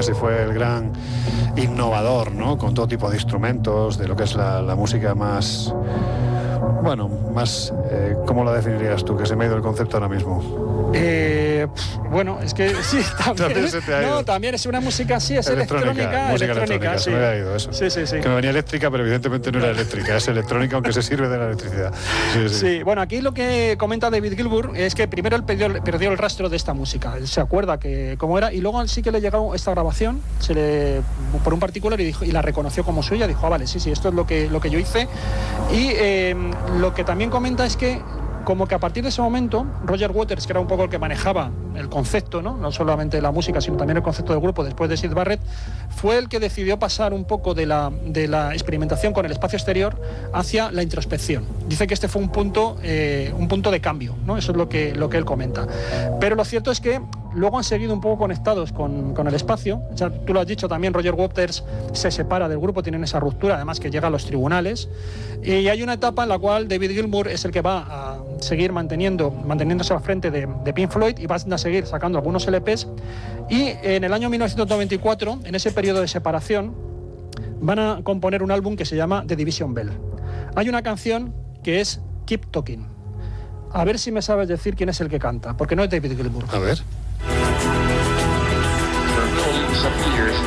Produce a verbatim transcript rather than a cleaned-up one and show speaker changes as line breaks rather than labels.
casi fue el gran innovador, ¿no? Con todo tipo de instrumentos, de lo que es la, la música más... Bueno, más... Eh, ¿cómo la definirías tú? Que se me ha ido el concepto ahora mismo.
Eh, bueno, es que sí, también,
también se te ha ido.
No, también es una música, sí, es
electrónica,
electrónica,
música
electrónica,
electrónica,
sí.
se me había ido eso.
Sí, sí, sí.
Que me venía eléctrica, pero evidentemente no era eléctrica, es electrónica, aunque se sirve de la electricidad. Sí, sí.
Sí, bueno, aquí lo que comenta David Gilmour es que primero él perdió, perdió el rastro de esta música, él se acuerda que cómo era, y luego sí que le llegó esta grabación, se le por un particular y, dijo, y la reconoció como suya, dijo, ah, vale, sí, sí, esto es lo que, lo que yo hice. Y eh, lo que también comenta es que como que a partir de ese momento, Roger Waters, que era un poco el que manejaba el concepto, ¿no? No solamente la música, sino también el concepto del grupo después de Syd Barrett, fue el que decidió pasar un poco de la, de la experimentación con el espacio exterior hacia la introspección. Dice que este fue un punto, eh, un punto de cambio, ¿no? Eso es lo que, lo que él comenta. Pero lo cierto es que luego han seguido un poco conectados con, con el espacio. O sea, tú lo has dicho también, Roger Waters se separa del grupo, tienen esa ruptura, además que llega a los tribunales. Y hay una etapa en la cual David Gilmour es el que va a seguir manteniendo, manteniéndose al frente de, de Pink Floyd y van a seguir sacando algunos L Pes. Y en el año mil novecientos noventa y cuatro, en ese periodo de separación, van a componer un álbum que se llama The Division Bell. Hay una canción que es Keep Talking. A ver si me sabes decir quién es el que canta, porque no es David Gilmour.
A ver.
For millions of years,